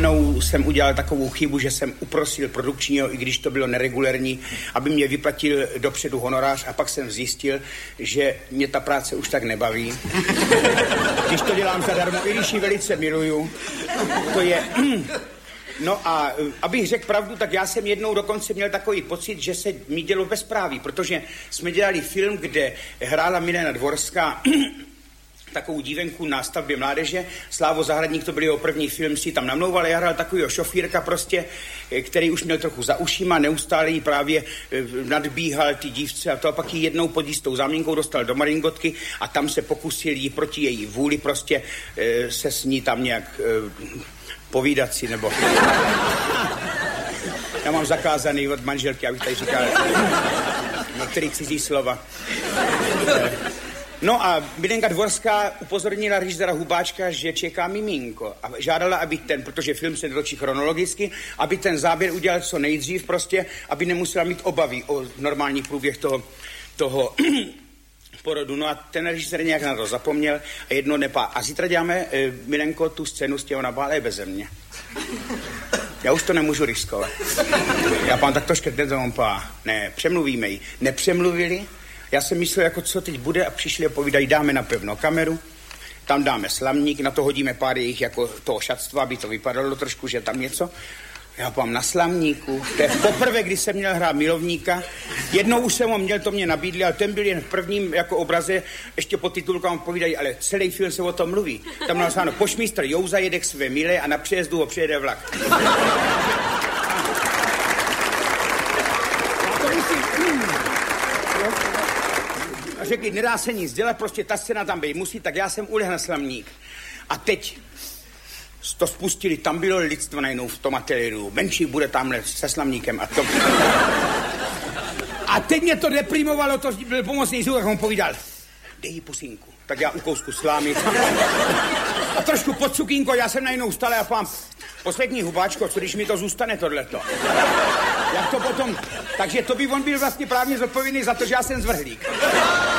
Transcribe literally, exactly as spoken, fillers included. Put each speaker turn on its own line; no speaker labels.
jednou jsem udělal takovou chybu, že jsem uprosil produkčního, i když to bylo neregulérní, aby mě vyplatil dopředu honorář a pak jsem zjistil, že mě ta práce už tak nebaví. Když to dělám zadarmo, i když ji velice miluju, to je... No a abych řekl pravdu, tak já jsem jednou dokonce měl takový pocit, že se mi dělo bezpráví, protože jsme dělali film, kde hrála Milena Dvorská takovou dívenku na stavbě mládeže. Slávo Zahradník, to byl jeho první film, si tam namlouval, já hrál takovýho šofírka prostě, který už měl trochu za ušima, neustále jí právě nadbíhal ty dívce a to a pak ji jednou pod jistou zámínkou dostal do Maringotky a tam se pokusil jí proti její vůli prostě se s ní tam nějak povídat si, nebo... Já mám zakázaný od manželky, abych tady říkal některý cizí slova. No a Milenka Dvorská upozornila režiséra Hubáčka, že čeká miminko a žádala, aby ten, protože film se dotočí chronologicky, aby ten záběr udělal co nejdřív prostě, aby nemusela mít obavy o normální průběh toho, toho porodu. No a ten režisér nějak na to zapomněl a jedno nepá. A zítra děláme, e, Milenko, tu scénu s těho nabále beze mě. Já už to nemůžu riskovat. Já pán, tak to škrtnete, on pá. Ne, přemluvíme ji. Nepřemluvili. Já jsem myslel, jako co teď bude a přišli a povídají, dáme napevno kameru, tam dáme slamník, na to hodíme pár jejich jako toho šatstva, aby to vypadalo trošku, že tam něco. Já pám na slamníku, to je poprvé, kdy jsem měl hrát milovníka, jednou už jsem ho měl, to mě nabídli, ale ten byl jen v prvním jako obraze, ještě po titulkám povídají, ale celý film se o tom mluví. Tam napsáno, pošmistr Jouza jede k své milé a na přejezdu ho přejede vlak. A řekli, nedá se nic dělat, prostě ta scéna tam být musí, tak já jsem ulehl na slamník. A teď to spustili, tam bylo lidstvo najednou v tom ateliéru. Menší bude tamhle se slamníkem a to... A teď mě to deprimovalo, to byl pomocný zvuk, jak on povídal, dej jí pusinku. Tak já u kousku slámy. A trošku pod cukínko, já jsem najednou vstal a pám, poslechni Hubáčko, co když mi to zůstane tohleto. Jak to potom... Takže to by on byl vlastně právně zodpovědný za to, že já jsem zvrhlík.